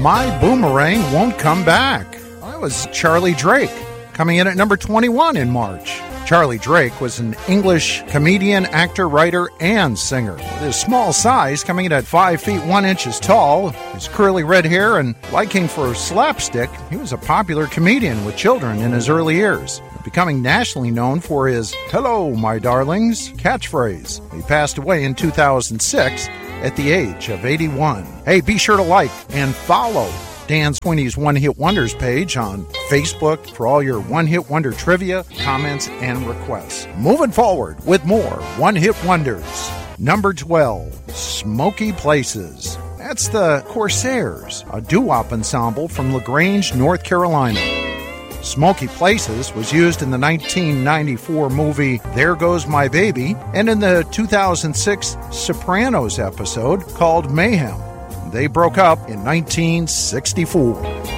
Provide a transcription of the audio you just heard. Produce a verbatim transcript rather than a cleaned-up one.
My Boomerang Won't Come Back. That was Charlie Drake, coming in at number twenty-one in March. Charlie Drake was an English comedian, actor, writer, and singer. With his small size, coming in at five feet one inches tall, his curly red hair, and liking for slapstick, he was a popular comedian with children in his early years, becoming nationally known for his "Hello, my darlings" catchphrase. He passed away in two thousand six at the age of eighty-one. Hey, be sure to like and follow Dan Sweeney's One Hit Wonders page on Facebook for all your One Hit Wonder trivia, comments, and requests. Moving forward with more One Hit Wonders. Number twelve, Smoky Places. That's the Corsairs, a doo-wop ensemble from LaGrange, North Carolina. Smoky Places was used in the nineteen ninety-four movie There Goes My Baby and in the two thousand six Sopranos episode called Mayhem. They broke up in nineteen sixty-four.